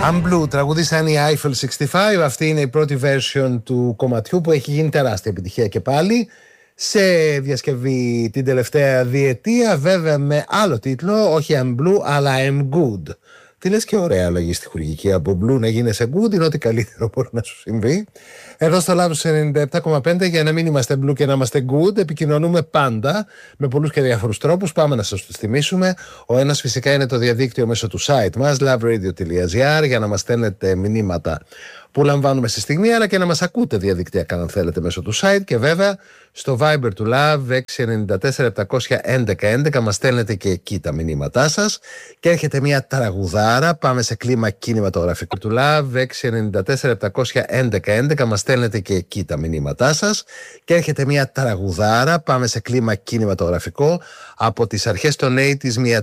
Unblue τραγουδίσαν οι Eiffel 65. Αυτή είναι η πρώτη version του κομματιού που έχει γίνει τεράστια επιτυχία και πάλι σε διασκευή την τελευταία διετία, βέβαια με άλλο τίτλο, όχι Unblue αλλά I'm Good. Τι λες, και ωραία αλλαγή στη χουργική, από Blue να γίνεσαι Good είναι ό,τι καλύτερο μπορεί να σου συμβεί. Εδώ στο Λάβους 97,5, για να μην είμαστε Blue και να είμαστε Good, επικοινωνούμε πάντα με πολλούς και διάφορους τρόπους. Πάμε να σας τους θυμίσουμε. Ο ένας φυσικά είναι το διαδίκτυο μέσω του site μας loveradio.gr, για να μας στέλνετε μηνύματα που λαμβάνουμε στη στιγμή, αλλά και να μας ακούτε διαδικτυακά αν θέλετε μέσω του site, και βέβαια στο Viber του Love 694-711-11 μας στέλνετε και εκεί τα μηνύματά σας. Και έρχεται μια τραγουδάρα, πάμε σε κλίμα κινηματογραφικό του Love 694-711-11 μας στέλνετε και εκεί τα μηνύματά σας. Και έρχεται μια τραγουδάρα, πάμε σε κλίμα κινηματογραφικό, από τις αρχές των 80's, μια